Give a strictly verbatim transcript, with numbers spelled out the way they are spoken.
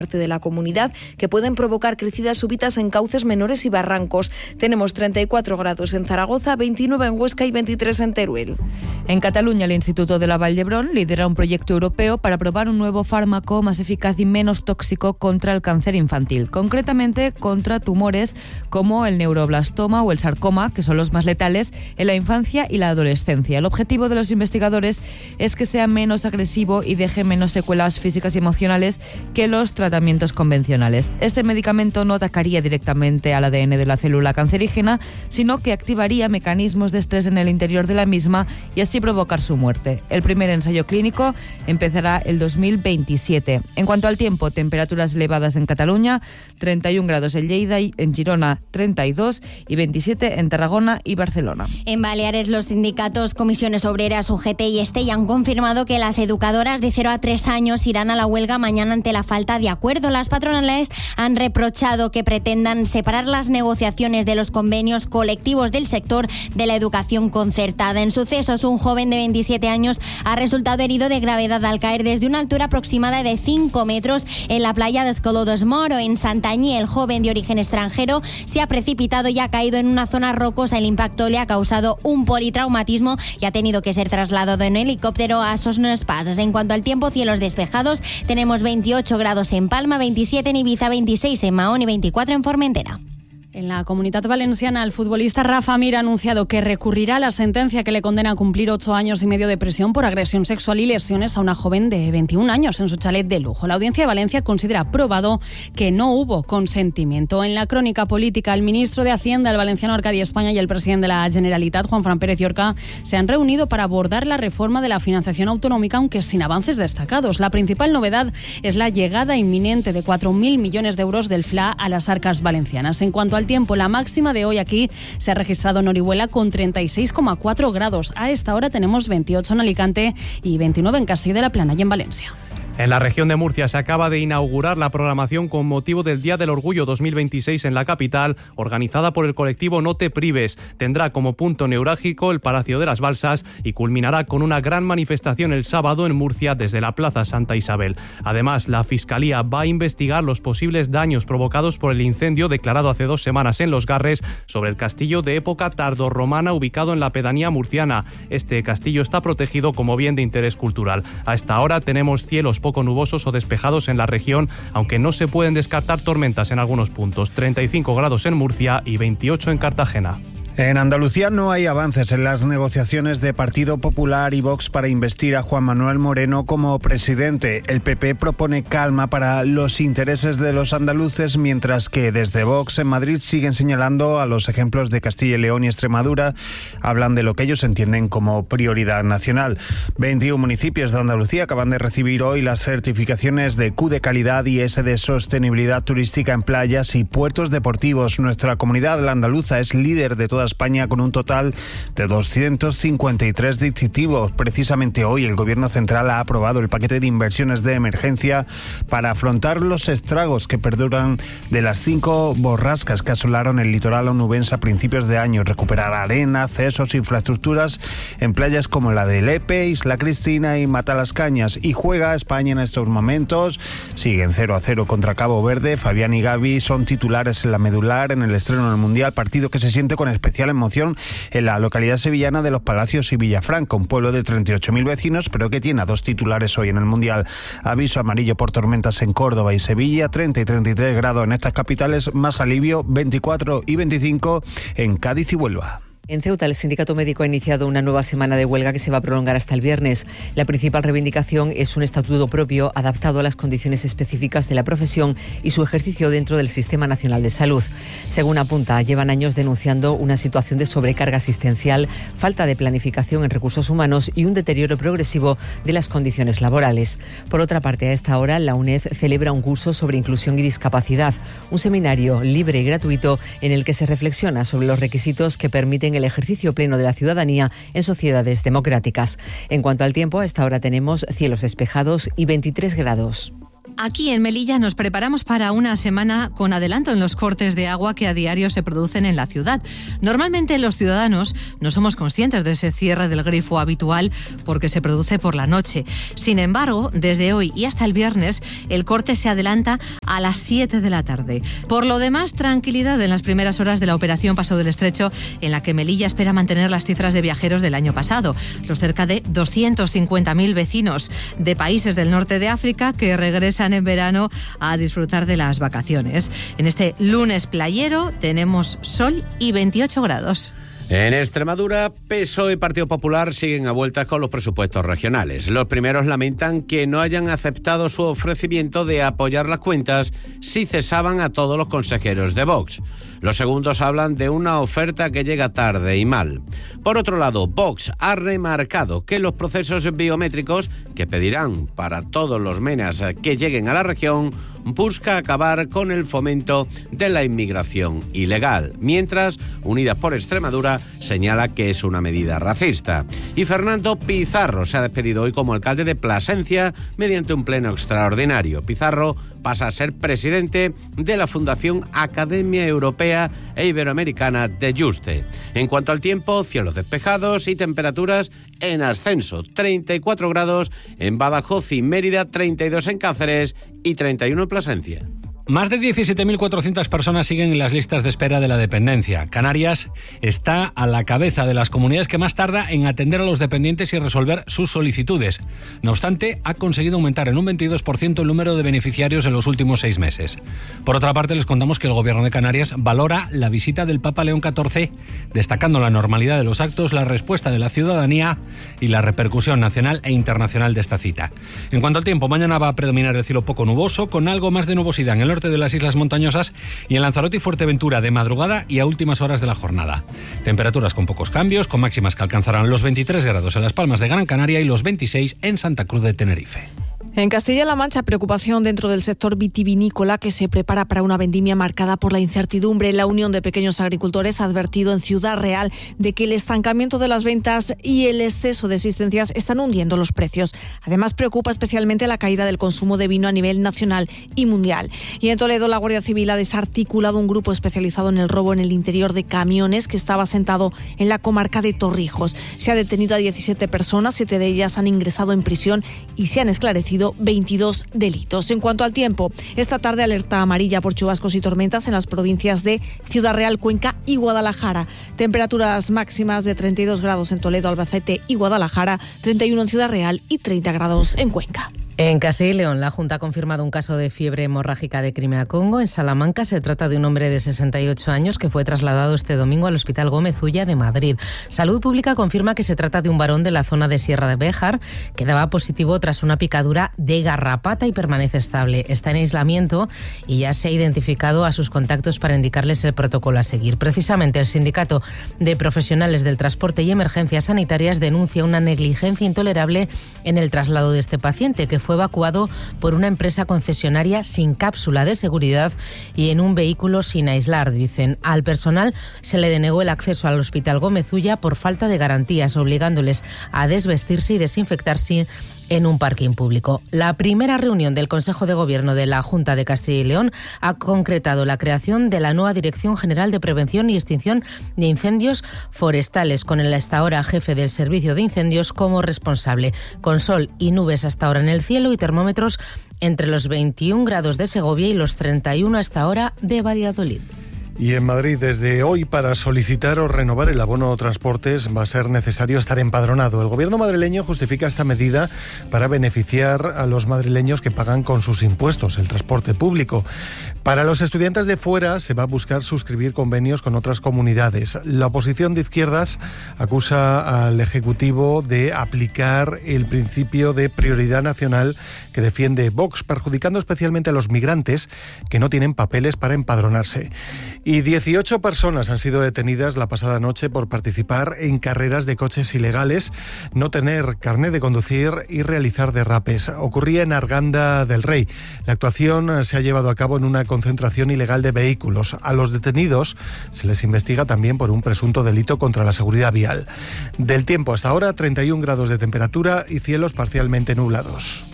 parte de la comunidad que pueden provocar crecidas súbitas en cauces menores y barrancos. Tenemos treinta y cuatro grados en Zaragoza, veintinueve en Huesca y veintitrés en Teruel. En Cataluña, el Instituto de la Vall d'Hebron lidera un proyecto europeo para probar un nuevo fármaco más eficaz y menos tóxico contra el cáncer infantil, concretamente contra tumores como el neuroblastoma o el sarcoma, que son los más letales en la infancia y la adolescencia. El objetivo de los investigadores es que sea menos agresivo y deje menos secuelas físicas y emocionales que los tratamientos convencionales. Este medicamento no atacaría directamente al A D N de la célula cancerígena, sino que activaría mecanismos de estrés en el interior de la misma y así provocar su muerte. El primer ensayo clínico empezará el dos mil veintisiete. En cuanto al tiempo, temperaturas elevadas en Cataluña, treinta y un grados en Lleida, y en Girona treinta y dos y veintisiete en Tarragona y Barcelona. En Baleares, los sindicatos Comisiones Obreras, U G T y Estey han confirmado que las educadoras de cero a tres años irán a la huelga mañana ante la falta de acuerdo. Las patronales han reprochado que pretendan separar las negociaciones de los convenios colectivos del sector de la educación concertada. En sucesos, un joven de veintisiete años ha resultado herido de gravedad al caer desde una altura aproximada de cinco metros en la playa de Escolodos Moro. En Santañí, el joven de origen extranjero se ha precipitado y ha caído en una zona rocosa. El impacto le ha causado un politraumatismo y ha tenido que ser trasladado en helicóptero a Sosnes Passes. En cuanto al tiempo, cielos despejados, tenemos veintiocho grados en Palma, veintisiete en Ibiza, veintiséis en Mahón y veinticuatro en Formentera. En la Comunitat Valenciana, el futbolista Rafa Mir ha anunciado que recurrirá a la sentencia que le condena a cumplir ocho años y medio de prisión por agresión sexual y lesiones a una joven de veintiún años en su chalet de lujo. La Audiencia de Valencia considera probado que no hubo consentimiento. En la crónica política, el ministro de Hacienda, el valenciano Arcadi España, y el presidente de la Generalitat, Juanfran Pérez Llorca, se han reunido para abordar la reforma de la financiación autonómica, aunque sin avances destacados. La principal novedad es la llegada inminente de cuatro mil millones de euros del F L A a las arcas valencianas. En cuanto al tiempo, la máxima de hoy aquí se ha registrado en Orihuela con treinta y seis coma cuatro grados. A esta hora tenemos veintiocho en Alicante y veintinueve en Castilla de la Plana y en Valencia. En la región de Murcia se acaba de inaugurar la programación con motivo del Día del Orgullo dos mil veintiséis en la capital, organizada por el colectivo No Te Prives. Tendrá como punto neurálgico el Palacio de las Balsas y culminará con una gran manifestación el sábado en Murcia desde la Plaza Santa Isabel. Además, la Fiscalía va a investigar los posibles daños provocados por el incendio declarado hace dos semanas en Los Garres sobre el castillo de época tardorromana ubicado en la pedanía murciana. Este castillo está protegido como bien de interés cultural. A esta hora tenemos cielos poco nubosos o despejados en la región, aunque no se pueden descartar tormentas en algunos puntos. treinta y cinco grados en Murcia y veintiocho en Cartagena. En Andalucía no hay avances en las negociaciones de Partido Popular y Vox para investir a Juan Manuel Moreno como presidente. El P P propone calma para los intereses de los andaluces, mientras que desde Vox en Madrid siguen señalando a los ejemplos de Castilla y León y Extremadura. Hablan de lo que ellos entienden como prioridad nacional. veintiún municipios de Andalucía acaban de recibir hoy las certificaciones de Q de calidad y S de sostenibilidad turística en playas y puertos deportivos. Nuestra comunidad, la andaluza, es líder de toda España con un total de doscientos cincuenta y tres distintivos. Precisamente hoy el Gobierno Central ha aprobado el paquete de inversiones de emergencia para afrontar los estragos que perduran de las cinco borrascas que asolaron el litoral onubense a principios de año. Recuperar arena, accesos, infraestructuras en playas como la de Lepe, Isla Cristina y Matalascañas. Y juega España en estos momentos. Siguen cero a cero contra Cabo Verde. Fabián y Gavi son titulares en la medular en el estreno del Mundial, partido que se siente con especial emoción en la localidad sevillana de Los Palacios y Villafranca, un pueblo de treinta y ocho mil vecinos, pero que tiene a dos titulares hoy en el Mundial. Aviso amarillo por tormentas en Córdoba y Sevilla, treinta y treinta y tres grados en estas capitales, más alivio, veinticuatro y veinticinco en Cádiz y Huelva. En Ceuta, el sindicato médico ha iniciado una nueva semana de huelga que se va a prolongar hasta el viernes. La principal reivindicación es un estatuto propio adaptado a las condiciones específicas de la profesión y su ejercicio dentro del Sistema Nacional de Salud. Según apunta, llevan años denunciando una situación de sobrecarga asistencial, falta de planificación en recursos humanos y un deterioro progresivo de las condiciones laborales. Por otra parte, a esta hora, la UNED celebra un curso sobre inclusión y discapacidad, un seminario libre y gratuito en el que se reflexiona sobre los requisitos que permiten el ejercicio pleno de la ciudadanía en sociedades democráticas. En cuanto al tiempo, a esta hora tenemos cielos despejados y veintitrés grados. Aquí en Melilla nos preparamos para una semana con adelanto en los cortes de agua que a diario se producen en la ciudad. Normalmente los ciudadanos no somos conscientes de ese cierre del grifo habitual porque se produce por la noche. Sin embargo, desde hoy y hasta el viernes, el corte se adelanta a las siete de la tarde. Por lo demás, tranquilidad en las primeras horas de la operación Paso del Estrecho, en la que Melilla espera mantener las cifras de viajeros del año pasado. Los cerca de doscientos cincuenta mil vecinos de países del norte de África que regresan en verano a disfrutar de las vacaciones. En este lunes playero tenemos sol y veintiocho grados. En Extremadura, P S O E y Partido Popular siguen a vueltas con los presupuestos regionales. Los primeros lamentan que no hayan aceptado su ofrecimiento de apoyar las cuentas si cesaban a todos los consejeros de Vox. Los segundos hablan de una oferta que llega tarde y mal. Por otro lado, Vox ha remarcado que los procesos biométricos que pedirán para todos los menas que lleguen a la región busca acabar con el fomento de la inmigración ilegal, mientras Unidas por Extremadura señala que es una medida racista. Y Fernando Pizarro se ha despedido hoy como alcalde de Plasencia mediante un pleno extraordinario. Pizarro pasa a ser presidente de la Fundación Academia Europea e Iberoamericana de Juste. En cuanto al tiempo, cielos despejados y temperaturas en ascenso. treinta y cuatro grados en Badajoz y Mérida, treinta y dos en Cáceres y treinta y uno en Plasencia. Más de diecisiete mil cuatrocientas personas siguen en las listas de espera de la dependencia. Canarias está a la cabeza de las comunidades que más tarda en atender a los dependientes y resolver sus solicitudes. No obstante, ha conseguido aumentar en un veintidós por ciento el número de beneficiarios en los últimos seis meses. Por otra parte, les contamos que el Gobierno de Canarias valora la visita del Papa León catorce, destacando la normalidad de los actos, la respuesta de la ciudadanía y la repercusión nacional e internacional de esta cita. En cuanto al tiempo, mañana va a predominar el cielo poco nuboso, con algo más de nubosidad en el norte de las islas montañosas y en Lanzarote y Fuerteventura de madrugada y a últimas horas de la jornada. Temperaturas con pocos cambios, con máximas que alcanzarán los veintitrés grados en Las Palmas de Gran Canaria y los veintiséis en Santa Cruz de Tenerife. En Castilla-La Mancha, preocupación dentro del sector vitivinícola que se prepara para una vendimia marcada por la incertidumbre. La Unión de Pequeños Agricultores ha advertido en Ciudad Real de que el estancamiento de las ventas y el exceso de existencias están hundiendo los precios. Además, preocupa especialmente la caída del consumo de vino a nivel nacional y mundial. Y en Toledo, la Guardia Civil ha desarticulado un grupo especializado en el robo en el interior de camiones que estaba asentado en la comarca de Torrijos. Se ha detenido a diecisiete personas, siete de ellas han ingresado en prisión y se han esclarecido veintidós delitos. En cuanto al tiempo, esta tarde alerta amarilla por chubascos y tormentas en las provincias de Ciudad Real, Cuenca y Guadalajara. Temperaturas máximas de treinta y dos grados en Toledo, Albacete y Guadalajara, treinta y uno en Ciudad Real y treinta grados en Cuenca. En Castilla y León, la Junta ha confirmado un caso de fiebre hemorrágica de Crimea-Congo. En Salamanca se trata de un hombre de sesenta y ocho años que fue trasladado este domingo al Hospital Gómez Ulla de Madrid. Salud Pública confirma que se trata de un varón de la zona de Sierra de Béjar que daba positivo tras una picadura de garrapata y permanece estable. Está en aislamiento y ya se ha identificado a sus contactos para indicarles el protocolo a seguir. Precisamente el Sindicato de Profesionales del Transporte y Emergencias Sanitarias denuncia una negligencia intolerable en el traslado de este paciente, que fue evacuado por una empresa concesionaria sin cápsula de seguridad y en un vehículo sin aislar. Dicen, al personal se le denegó el acceso al Hospital Gómez Ulla por falta de garantías, obligándoles a desvestirse y desinfectarse en un parking público. La primera reunión del Consejo de Gobierno de la Junta de Castilla y León ha concretado la creación de la nueva Dirección General de Prevención y Extinción de Incendios Forestales, con el hasta ahora jefe del Servicio de Incendios como responsable, con sol y nubes hasta ahora en el cielo y termómetros entre los veintiún grados de Segovia y los treinta y uno hasta ahora de Valladolid. Y en Madrid, desde hoy, para solicitar o renovar el abono transportes va a ser necesario estar empadronado. El gobierno madrileño justifica esta medida para beneficiar a los madrileños que pagan con sus impuestos el transporte público. Para los estudiantes de fuera se va a buscar suscribir convenios con otras comunidades. La oposición de izquierdas acusa al Ejecutivo de aplicar el principio de prioridad nacional que defiende Vox, perjudicando especialmente a los migrantes que no tienen papeles para empadronarse. Y dieciocho personas han sido detenidas la pasada noche por participar en carreras de coches ilegales, no tener carnet de conducir y realizar derrapes. Ocurría en Arganda del Rey. La actuación se ha llevado a cabo en una concentración ilegal de vehículos. A los detenidos se les investiga también por un presunto delito contra la seguridad vial. Del tiempo hasta ahora, treinta y un grados de temperatura y cielos parcialmente nublados.